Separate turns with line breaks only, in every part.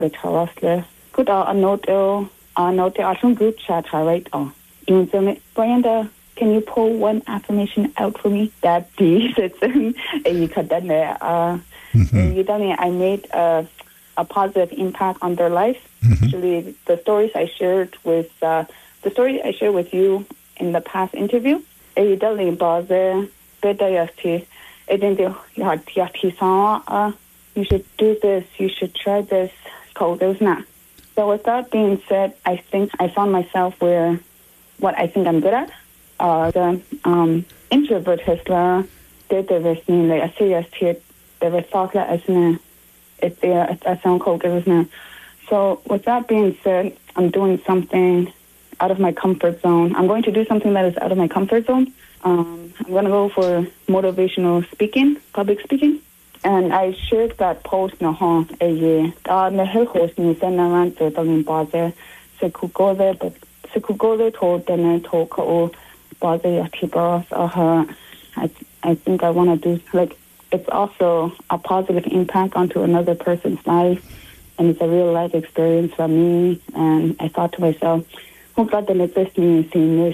the Charosle. Could a note on group chat right on. You know, Brenda, can you pull one affirmation out for me? That please, you could done there. You done it. I made a positive impact on their life. Actually, the stories I shared with you in the past interview. You done it, bother. You should do this. You should try this. So with that being said, I think I found myself where what I think I'm good at. The introvert has did the listening like a serious here. The thought that it's a sound called now. So with that being said, I'm doing something out of my comfort zone. I'm going to do something that is out of my comfort zone. I'm going to go for motivational speaking, public speaking. And I shared that post a year. The whole host needs to know that I'm bother. So could go there, but so could go there told them talk bother your people. I think I want to do like it's also a positive impact onto another person's life, and it's a real life experience for me. And I thought to myself, who got the listening seeing this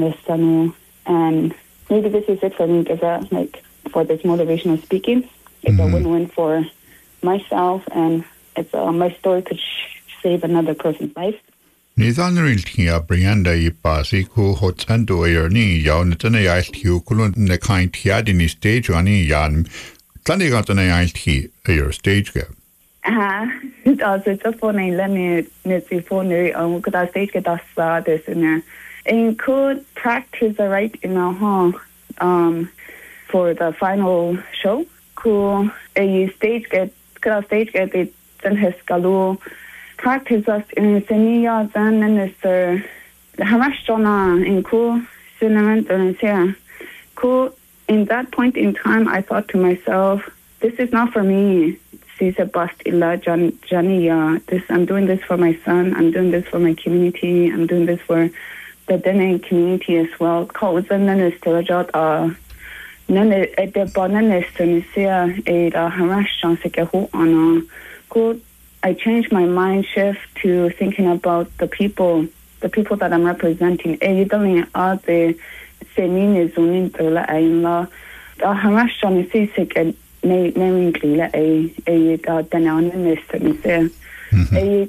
and maybe this is it for me because like for this motivational speaking. It's a win-win for myself, and it's my story could save another person's life.
Nizanriltia Brianda Yipasi, who hot and do a ni yawn, I you couldn't the kind tiadini stage on yan. Sunday got an IT your stage go.
It's also just for me, let me see for me, could I stage get us this in there. And could practice the right in our home for the final show. Cool. A stage get it then his galu practice us in Senia then and is the Hamashona in cool cinnamon and here. Cool. In that point in time I thought to myself, this is not for me. Caesar bust illa Johnny this I'm doing this for my son, I'm doing this for my community, I'm doing this for the Denning community as well. Cold and then is still a job None at the bonanist and see a harass chance on good. I changed my mind shift to thinking about the people that I'm representing. A don't are the same is only the harass chance is sick and naming a anonymous and say a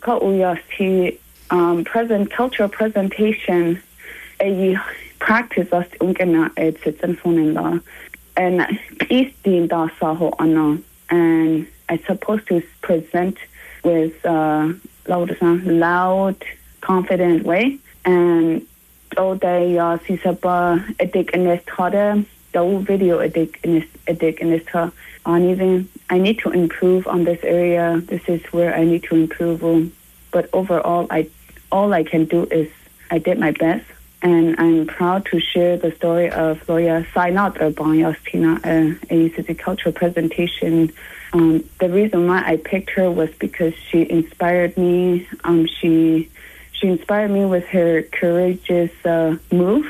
call present cultural presentation a practice us ungena it's an phone in law and east in da saho ana and I supposed to present with loud confident way and all day sisaba edik inest the video edik inest uneven. I need to improve on this area. This is where I need to improve but overall all I can do is I did my best. And I'm proud to share the story of Loya Sainat Banyastina, a city cultural presentation. The reason why I picked her was because she inspired me. She inspired me with her courageous move.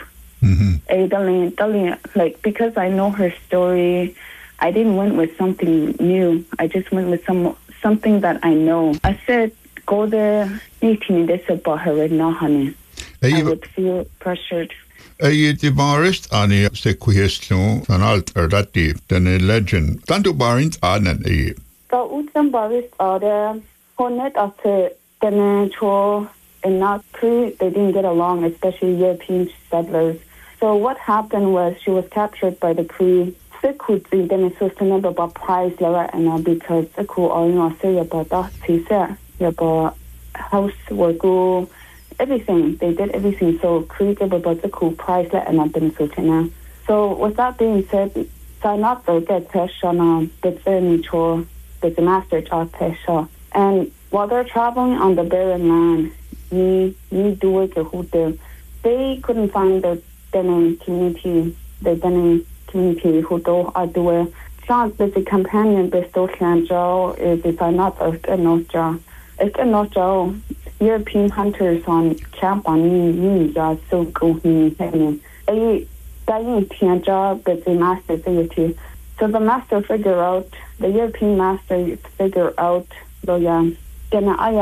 Like because I know her story, I didn't went with something new. I just went with something that I know. I said, go there, meeting this about her right now, honey. I would feel pressured.
You debarist ani sequestration an alter that deep than a legend. Tanto barins anan e.
So utsam barist are honet after the cho and not crew they didn't get along, especially European settlers. So what happened was she was captured by the crew. Sekutsi then is sustainable about price level and because the crew all say about that he said about housework everything. They did everything so creative about the cool price and I've been so So with that being said, sign up to get on the master taught Pesha. And while they're traveling on the barren land, you do it who do. They couldn't find the Denning community who do are doing. Shot with the companion bestow Joe is if I'm not a no job. It's a no job. European hunters on camp on me so go a dying job but the master deity. So the master the European master figure out the gonna